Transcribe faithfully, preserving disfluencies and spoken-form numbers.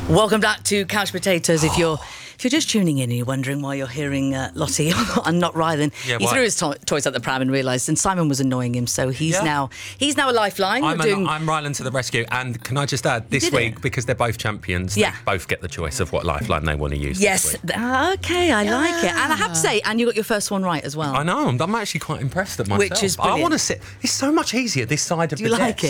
Welcome back to Couch Potatoes. If you're if you're just tuning in and you're wondering why you're hearing uh, Lottie and not Rylan, Yeah, he why? threw his to- toys at the pram and realised, and Simon was annoying him, so he's Yeah. now he's now a lifeline. I'm, We're an, doing, I'm Rylan to the rescue. And can I just add, this did week, it. because they're both champions, Yeah. they both get the choice of what lifeline they want to use. yes, This week. th- ah, okay, I like it, and I have to say, and you got your first one right as well. I know. I'm, I'm actually quite impressed at myself. Which is I want brilliant. to sit. It's so much easier this side of Do the you desk. like it?